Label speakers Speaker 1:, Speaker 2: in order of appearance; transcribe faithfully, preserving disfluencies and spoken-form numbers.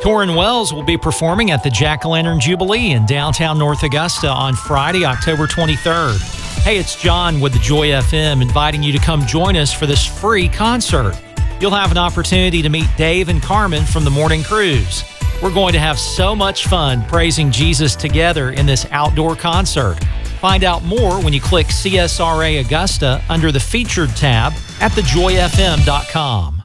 Speaker 1: Torrin Wells will be performing at the Jack-O-Lantern Jubilee in downtown North Augusta on Friday, October twenty-third. Hey, it's John with the Joy F M inviting you to come join us for this free concert. You'll have an opportunity to meet Dave and Carmen from the Morning Cruise. We're going to have so much fun praising Jesus together in this outdoor concert. Find out more when you click C S R A Augusta under the Featured tab at the joy f m dot com.